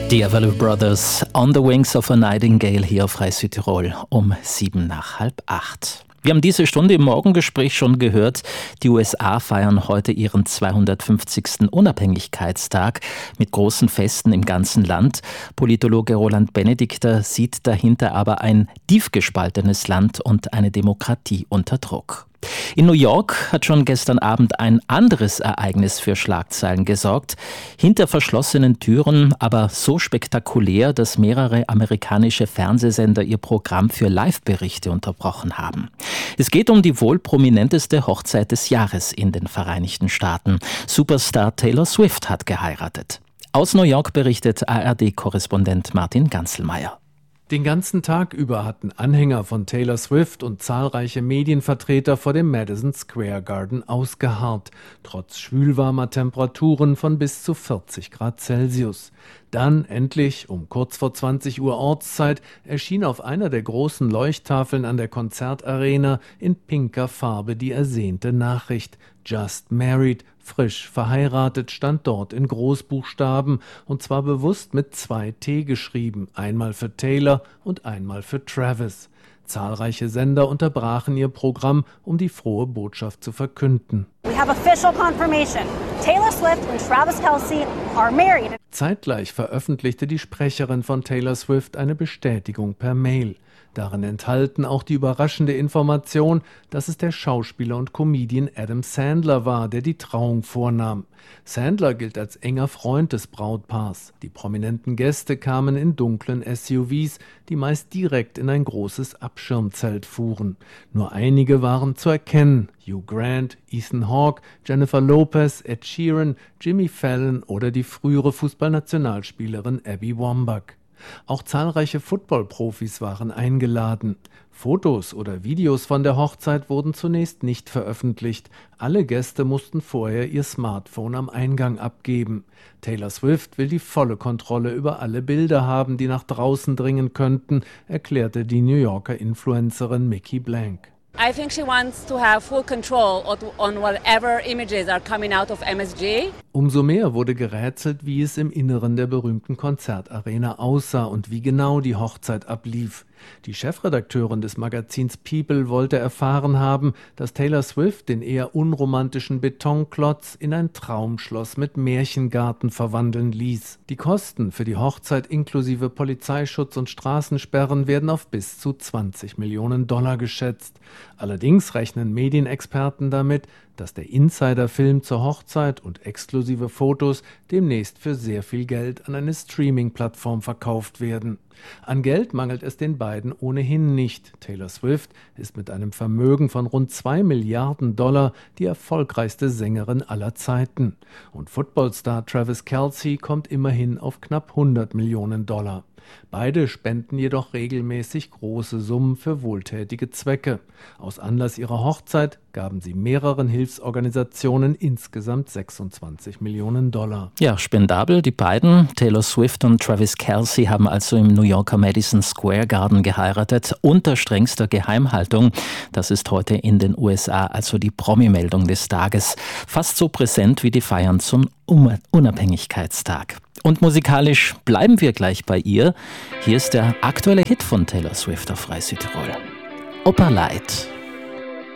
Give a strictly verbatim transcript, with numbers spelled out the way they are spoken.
Die Everly Brothers, On the Wings of a Nightingale hier auf Frei Südtirol um sieben nach halb acht. Wir haben diese Stunde im Morgengespräch schon gehört. Die U S A feiern heute ihren zweihundertfünfzigsten Unabhängigkeitstag mit großen Festen im ganzen Land. Politologe Roland Benedikter sieht dahinter aber ein tief gespaltenes Land und eine Demokratie unter Druck. In New York hat schon gestern Abend ein anderes Ereignis für Schlagzeilen gesorgt. Hinter verschlossenen Türen, aber so spektakulär, dass mehrere amerikanische Fernsehsender ihr Programm für Live-Berichte unterbrochen haben. Es geht um die wohl prominenteste Hochzeit des Jahres in den Vereinigten Staaten. Superstar Taylor Swift hat geheiratet. Aus New York berichtet A R D-Korrespondent Martin Ganzelmeier. Den ganzen Tag über hatten Anhänger von Taylor Swift und zahlreiche Medienvertreter vor dem Madison Square Garden ausgeharrt, trotz schwülwarmer Temperaturen von bis zu vierzig Grad Celsius. Dann endlich, um kurz vor zwanzig Uhr Ortszeit, erschien auf einer der großen Leuchttafeln an der Konzertarena in pinker Farbe die ersehnte Nachricht: Just married, frisch verheiratet, stand dort in Großbuchstaben, und zwar bewusst mit zwei T geschrieben, einmal für Taylor und einmal für Travis. Zahlreiche Sender unterbrachen ihr Programm, um die frohe Botschaft zu verkünden. We have official confirmation. Taylor Swift und Travis Kelce are married. Zeitgleich veröffentlichte die Sprecherin von Taylor Swift eine Bestätigung per Mail. Darin enthalten auch die überraschende Information, dass es der Schauspieler und Comedian Adam Sandler war, der die Trauung vornahm. Sandler gilt als enger Freund des Brautpaars. Die prominenten Gäste kamen in dunklen S U Vs, die meist direkt in ein großes Abschirmzelt fuhren. Nur einige waren zu erkennen: Hugh Grant, Ethan Hawke, Jennifer Lopez, Ed Sheeran, Jimmy Fallon oder die frühere Fußballnationalspielerin Abby Wambach. Auch zahlreiche Football-Profis waren eingeladen. Fotos oder Videos von der Hochzeit wurden zunächst nicht veröffentlicht. Alle Gäste mussten vorher ihr Smartphone am Eingang abgeben. Taylor Swift will die volle Kontrolle über alle Bilder haben, die nach draußen dringen könnten, erklärte die New Yorker Influencerin Mickey Blank. I think she wants to have full control on whatever images are coming out of M S G. Umso mehr wurde gerätselt, wie es im Inneren der berühmten Konzertarena aussah und wie genau die Hochzeit ablief. Die Chefredakteurin des Magazins People wollte erfahren haben, dass Taylor Swift den eher unromantischen Betonklotz in ein Traumschloss mit Märchengarten verwandeln ließ. Die Kosten für die Hochzeit inklusive Polizeischutz und Straßensperren werden auf bis zu zwanzig Millionen Dollar geschätzt. Allerdings rechnen Medienexperten damit, dass der Insider-Film zur Hochzeit und exklusive Fotos demnächst für sehr viel Geld an eine Streaming-Plattform verkauft werden. An Geld mangelt es den beiden ohnehin nicht. Taylor Swift ist mit einem Vermögen von rund zwei Milliarden Dollar die erfolgreichste Sängerin aller Zeiten. Und Footballstar Travis Kelce kommt immerhin auf knapp hundert Millionen Dollar. Beide spenden jedoch regelmäßig große Summen für wohltätige Zwecke. Aus Anlass ihrer Hochzeit gaben sie mehreren Hilfsorganisationen insgesamt sechsundzwanzig Millionen Dollar. Ja, spendabel. Die beiden, Taylor Swift und Travis Kelce, haben also im New Yorker Madison Square Garden geheiratet, unter strengster Geheimhaltung. Das ist heute in den U S A also die Promi-Meldung des Tages. Fast so präsent wie die Feiern zum Unabhängigkeitstag. Und musikalisch bleiben wir gleich bei ihr. Hier ist der aktuelle Hit von Taylor Swift auf Frei Südtirol. Oper Light.